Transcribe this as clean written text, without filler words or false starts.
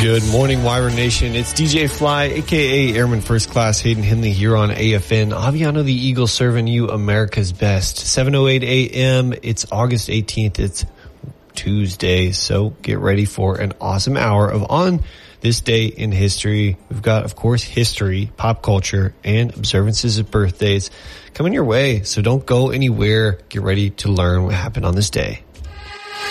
Good morning, Wyvern Nation. It's DJ Fly, a.k.a. Airman First Class Hayden Henley here on AFN. Aviano the Eagle serving you America's best. 7:08 a.m. It's August 18th. It's Tuesday, so get ready for an awesome hour of On This Day in History. We've got, of course, history, pop culture, and observances of birthdays coming your way, so don't go anywhere. Get ready to learn what happened on this day.